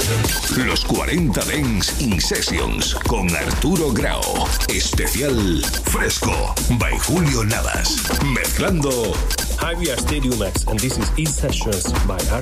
Los 40 Dance In Sessions con Arturo Grau. Especial Fresco by Julio Navas. Mezclando. Hi, we are Stadium X and this is In Sessions by Arturo.